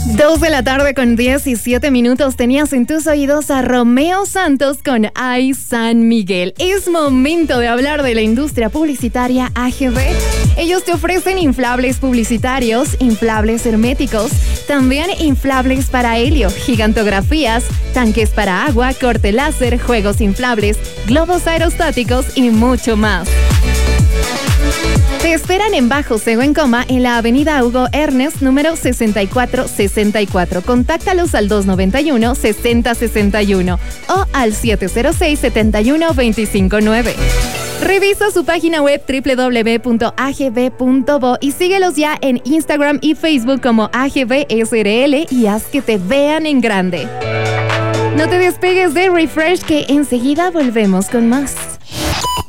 2 de la tarde con 17 minutos. Tenías en tus oídos a Romeo Santos con Ay San Miguel. Es momento de hablar de la industria publicitaria AGV. Ellos te ofrecen inflables publicitarios, inflables herméticos, también inflables para helio, gigantografías, tanques para agua, corte láser, juegos inflables, globos aerostáticos y mucho más. Te esperan en Bajo Cego en Coma, en la avenida Hugo Ernest, número 6464. Contáctalos al 291-6061 o al 706-71259. Revisa su página web www.agv.bo y síguelos ya en Instagram y Facebook como AGVSRL y haz que te vean en grande. No te despegues de Refresh, que enseguida volvemos con más.